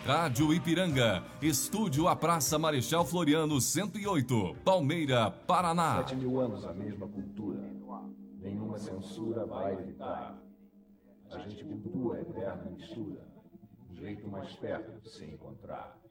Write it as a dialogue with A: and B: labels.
A: Rádio Ipiranga, estúdio à Praça Marechal Floriano 108, Palmeira, Paraná.
B: 7.000 anos a mesma cultura, nenhuma censura vai evitar. A gente cultua a eterna mistura, um jeito mais perto de se encontrar.